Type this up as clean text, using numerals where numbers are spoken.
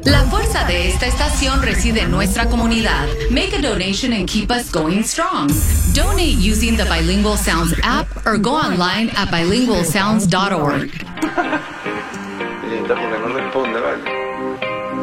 La fuerza de esta estación reside en nuestra comunidad. Make a donation and keep us going strong. Donate using the Bilingual Sounds app or go online at bilingualsounds.org. Porque no responde, vale.